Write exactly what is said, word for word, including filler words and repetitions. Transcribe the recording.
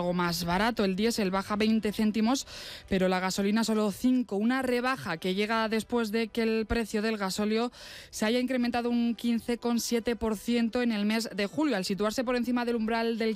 algo más barato. El diésel baja veinte céntimos, pero la gasolina solo cinco. Una rebaja que llega después de que el precio del gasóleo se haya incrementado un quince coma siete por ciento en el mes de julio, al situarse por encima del umbral del